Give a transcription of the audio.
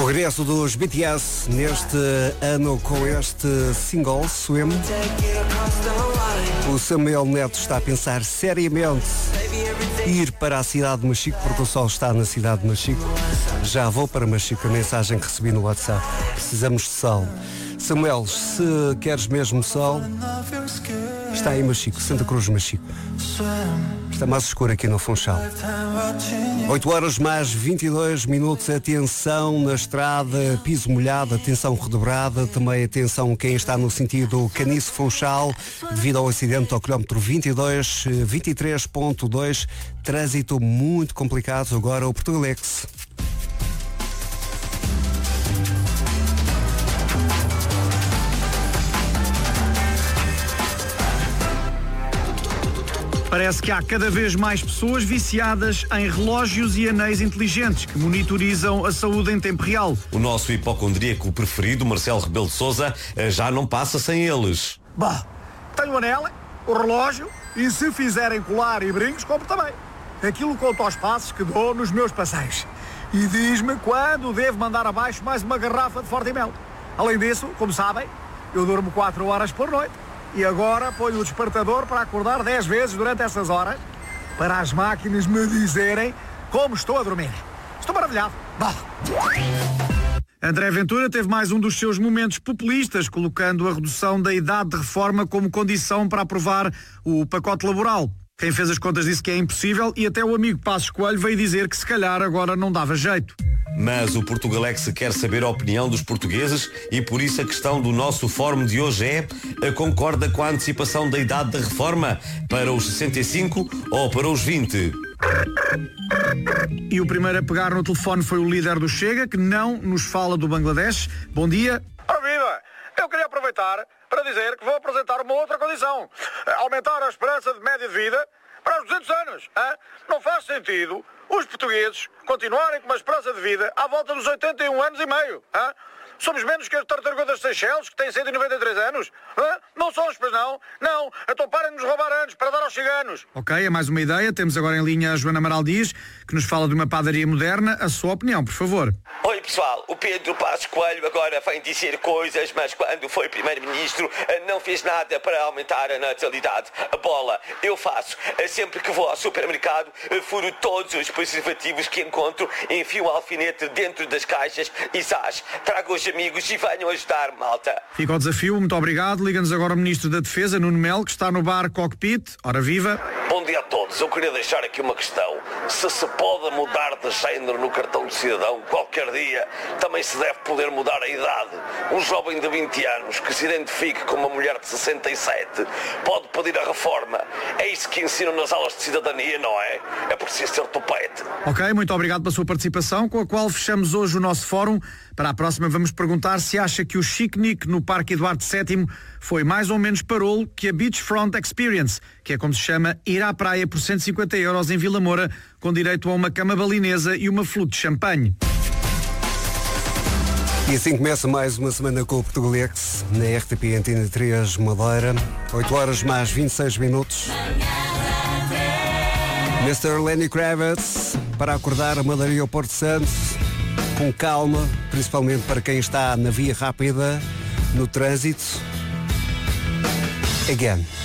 regresso dos BTS neste ano com este single, Swim. O Samuel Neto está a pensar seriamente ir para a cidade de Machico, porque o sol está na cidade de Machico. Já vou para Machico, a mensagem que recebi no WhatsApp. Precisamos de sol. Samuel, se queres mesmo sol, está em Machico, Santa Cruz de Machico. Está mais escuro aqui no Funchal. 8 horas mais 22 minutos. Atenção na estrada, piso molhado, atenção redobrada. Também atenção quem está no sentido Caniço-Funchal, devido ao acidente ao quilómetro 23.2. Trânsito muito complicado. Agora o Portugalex. Parece que há cada vez mais pessoas viciadas em relógios e anéis inteligentes que monitorizam a saúde em tempo real. O nosso hipocondríaco preferido, Marcelo Rebelo de Sousa, já não passa sem eles. Bah, tenho o anel, o relógio e se fizerem colar e brincos, compro também. Aquilo conta aos passos que dou nos meus passeios. E diz-me quando devo mandar abaixo mais uma garrafa de Forte Mel. Além disso, como sabem, eu durmo 4 horas por noite. E agora ponho o despertador para acordar 10 vezes durante essas horas, para as máquinas me dizerem como estou a dormir. Estou maravilhado. Bah. André Ventura teve mais um dos seus momentos populistas, colocando a redução da idade de reforma como condição para aprovar o pacote laboral. Quem fez as contas disse que é impossível e até o amigo Passos Coelho veio dizer que se calhar agora não dava jeito. Mas o Portugalex quer saber a opinião dos portugueses e por isso a questão do nosso fórum de hoje é: concorda com a antecipação da idade da reforma para os 65 ou para os 20? E o primeiro a pegar no telefone foi o líder do Chega, que não nos fala do Bangladesh. Bom dia. Ora viva! Eu queria aproveitar para dizer que vou apresentar uma outra condição. Aumentar a esperança de média de vida para os 200 anos. Hein? Não faz sentido os portugueses continuarem com uma esperança de vida à volta dos 81 anos e meio. Hein? Somos menos que as tartarugas das Seychelles, que têm 193 anos. Hein? Não somos, pois não? Não. Então parem de nos roubar anos para dar aos ciganos. Ok, é mais uma ideia. Temos agora em linha a Joana Amaral Dias, que nos fala de uma padaria moderna. A sua opinião, por favor. Oi pessoal, o Pedro Passos Coelho agora vem dizer coisas, mas quando foi primeiro-ministro não fez nada para aumentar a natalidade. A bola eu faço. Sempre que vou ao supermercado, furo todos os preservativos que encontro, enfio o alfinete dentro das caixas e zás. Trago os amigos e venham ajudar, malta. Fica o desafio, muito obrigado. Liga-nos agora o Ministro da Defesa, Nuno Melo, que está no bar Cockpit. Ora viva. Bom dia a todos. Eu queria deixar aqui uma questão. Se pode mudar de género no cartão de cidadão qualquer dia, também se deve poder mudar a idade. Um jovem de 20 anos que se identifique com uma mulher de 67 pode pedir a reforma. É isso que ensinam nas aulas de cidadania, não é? É preciso ser topete. Ok, muito obrigado pela sua participação, com a qual fechamos hoje o nosso fórum. Para a próxima vamos perguntar se acha que o Chiquenique no Parque Eduardo VII foi mais ou menos parolo que a Beachfront Experience, que é como se chama ir à praia por 150 € em Vila Moura, com direito a uma cama balinesa e uma flute de champanhe. E assim começa mais uma semana com o Portugalex na RTP Antena 3 Madeira. 8 horas mais 26 minutos. Mr. Lenny Kravitz para acordar a Madeira e o Porto Santo com calma, principalmente para quem está na via rápida, no trânsito. Again.